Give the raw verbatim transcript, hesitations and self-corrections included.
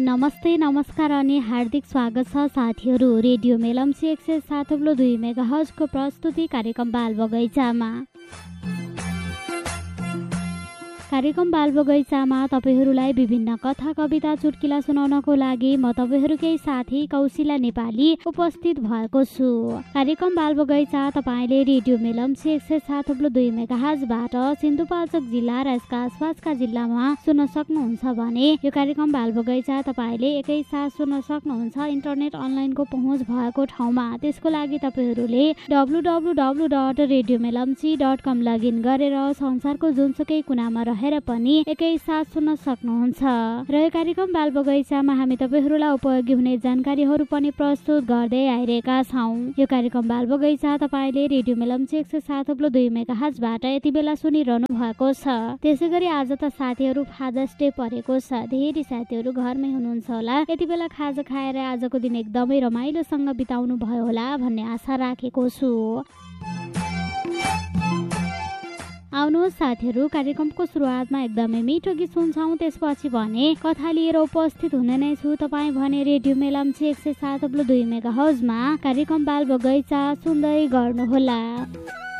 नमस्ते नमस्कार अनि हार्दिक स्वागत छ साथीहरू। रेडियो मेलम्ची एक सय सात थप्लो दुई मेगा हर्जको प्रस्तुति कार्यक्रम बाल बगैँचामा। कार्यक्रम बाल बगैँचामा तपाईहरूलाई विभिन्न कथा कविता चुटकिला सुनाउनको लागि म तपाईहरूकै साथी कौशिला नेपाली उपस्थित भएको छु। कार्यक्रम बाल बगैँचा तपाईँले रेडियो मेलम्ची एक सय सात थप्लो दुई मेगा हर्जबाट सिन्धुपाल्चोक जिल्ला र यसका आसपासका जिल्लामा सुन्न सक्नुहुन्छ भने यो कार्यक्रम बाल बगैँचा तपाईँले एकैसाथ सुन्न सक्नुहुन्छ इन्टरनेट अनलाइनको पहुँच भएको ठाउँमा। त्यसको लागि तपाईहरूले W W W dot radio Melamchi dot com login गरेर संसारको जुनसुकै कुनामा रहेर पनि एकैसाथ सुन्न सक्नुहुन्छ। र यो कार्यक्रम बाल बगैँचामा हामी तपाईहरूलाई उपयोगी हुने जानकारीहरू पनि प्रस्तुत गर्दै आइरहेका छौँ। यो कार्यक्रम बाल बगैँचा तपाईँले रेडियो मेलम्ची एक सय सात थप्लो दुई मेगा हर्जबाट यति बेला सुनिरहनु भएको छ। त्यसै गरी आज त साथीहरू फादर्स डे परेको छ। धेरै साथीहरू घरमै हुनुहुन्छ होला। यति बेला खाजा खाएर आजको दिन एकदमै रमाइलोसँग बिताउनु भयो होला भन्ने आशा राखेको छु। आउनुहोस् साथीहरू, कार्यक्रमको सुरुवातमा एकदमै मिठो गीत सुन्छौँ। त्यसपछि भने कथा लिएर उपस्थित हुने नै छु। तपाईँ भने रेडियो मेलम्ची एक सय सात थप्लो दुई मेगा हर्जमा कार्यक्रम बाल बगैँचा सुन्दै गर्नुहोला।